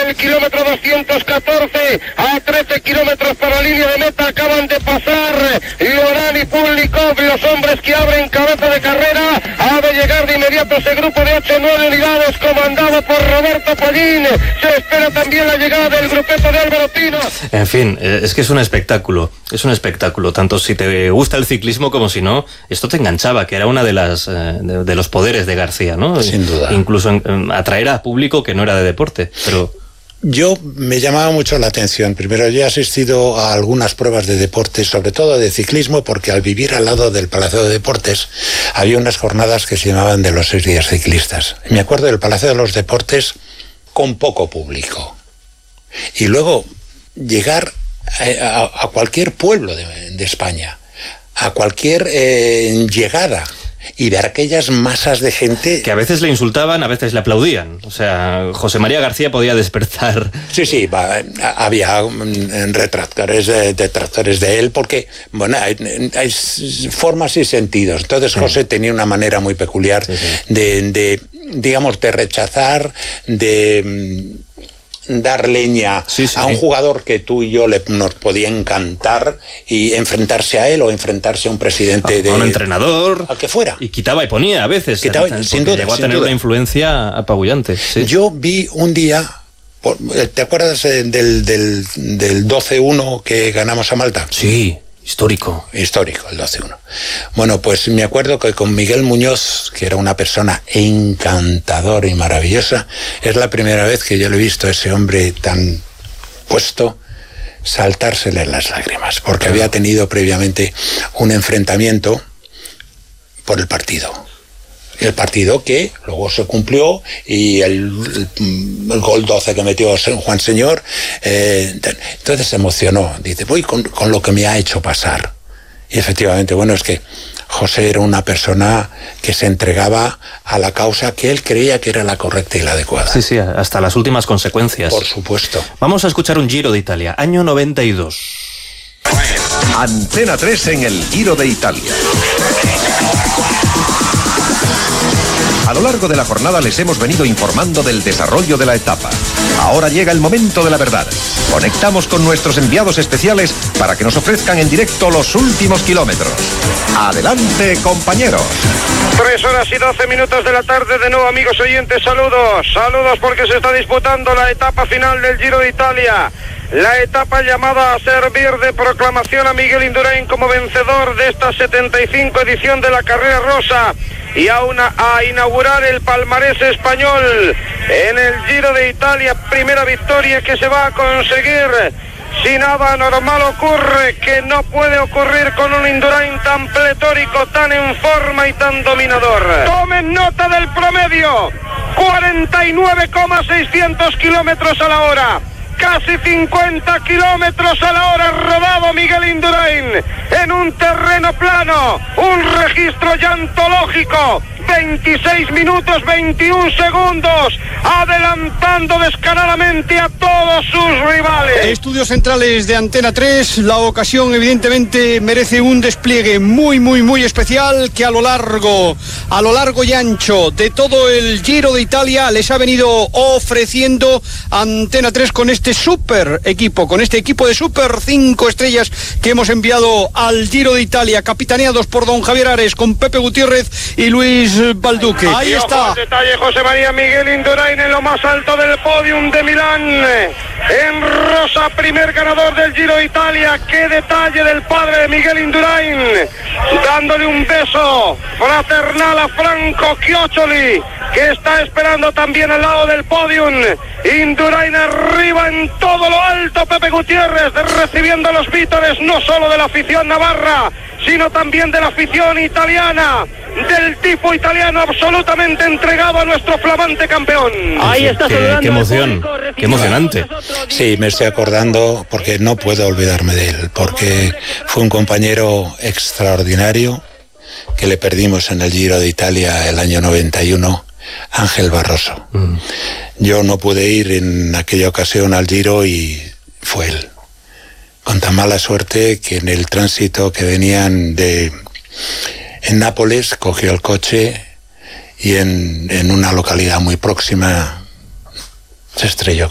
el kilómetro 214, a 13 kilómetros para la línea de meta, acaban de pasar Lorán y Publikov, los hombres que abren cabeza de carrera. Ha de llegar de inmediato ese grupo de 8 o 9 unidades comandado por Roberto Pollín. Se espera también la llegada del grupeto de Álvaro Pino. En fin, es que es un espectáculo, tanto si te gusta el ciclismo como si no. Esto te enganchaba, que era una de las de los poderes de García, ¿no? Sin duda. Incluso atraer a público que no era de deporte, pero... Yo me llamaba mucho la atención. Primero, yo he asistido a algunas pruebas de deporte, sobre todo de ciclismo, porque al vivir al lado del Palacio de Deportes había unas jornadas que se llamaban de los 6 días ciclistas. Me acuerdo del Palacio de los Deportes con poco público. Y luego llegar a cualquier pueblo de España, a cualquier llegada, y ver aquellas masas de gente... Que a veces le insultaban, a veces le aplaudían. O sea, José María García podía despertar... Sí, había detractores de él, porque, bueno, hay formas y sentidos. Entonces José tenía una manera muy peculiar de rechazar, de... dar leña a un jugador que tú y yo nos podía encantar, y enfrentarse a él o enfrentarse a un presidente, a un entrenador, al que fuera, y quitaba y ponía a veces, sin duda, llegó a tener una influencia apabullante. Yo vi un día, ¿te acuerdas del 12-1 que ganamos a Malta? Sí. Histórico, el 12-1. Bueno, pues me acuerdo que con Miguel Muñoz, que era una persona encantadora y maravillosa, es la primera vez que yo le he visto a ese hombre tan puesto saltársele las lágrimas, porque había tenido previamente un enfrentamiento por el partido. El partido que luego se cumplió, y el gol 12 que metió Juan Señor, entonces se emocionó, dice, voy con lo que me ha hecho pasar. Y efectivamente, bueno, es que José era una persona que se entregaba a la causa que él creía que era la correcta y la adecuada. Sí, hasta las últimas consecuencias. Por supuesto. Vamos a escuchar un Giro de Italia, año 92. Antena 3 en el Giro de Italia. A lo largo de la jornada les hemos venido informando del desarrollo de la etapa. Ahora llega el momento de la verdad. Conectamos con nuestros enviados especiales para que nos ofrezcan en directo los últimos kilómetros. Adelante, compañeros. 3 horas y 12 minutos de la tarde, de nuevo, amigos oyentes, saludos porque se está disputando la etapa final del Giro de Italia. La etapa llamada a servir de proclamación a Miguel Indurain como vencedor de esta 75 edición de la Carrera Rosa, y a inaugurar el palmarés español en el Giro de Italia. Primera victoria que se va a conseguir si nada anormal ocurre, que no puede ocurrir con un Indurain tan pletórico, tan en forma y tan dominador. Tomen nota del promedio: 49,600 kilómetros a la hora. Casi 50 kilómetros a la hora rodado Miguel Indurain en un terreno plano, un registro ya antológico, 26 minutos 21 segundos, adelantando descaradamente a todos sus rivales. Estudios centrales de Antena 3, la ocasión evidentemente merece un despliegue muy especial, que a lo largo y ancho de todo el Giro de Italia les ha venido ofreciendo Antena 3 con este super equipo, con este equipo de super 5 estrellas que hemos enviado al Giro de Italia, capitaneados por don Javier Ares, con Pepe Gutiérrez y Luis Balduque. Ahí está. El detalle: José María Miguel Indurain en lo más alto del podium de Milán, en rosa, primer ganador del Giro de Italia. Qué detalle del padre de Miguel Indurain, dándole un beso fraternal a Franco Chioccioli, que está esperando también al lado del podium. Indurain arriba en todo lo alto, Pepe Gutiérrez recibiendo los vítores no solo de la afición navarra, sino también de la afición italiana, del tifo italiano absolutamente entregado a nuestro flamante campeón. Ahí está saludando. Qué emoción, qué emocionante. Sí, me estoy acordando, porque no puedo olvidarme de él, porque fue un compañero extraordinario que le perdimos en el Giro de Italia el año 91, Ángel Barroso. Yo no pude ir en aquella ocasión al Giro y fue él. Con tan mala suerte que en el tránsito que venían en Nápoles cogió el coche y en una localidad muy próxima se estrelló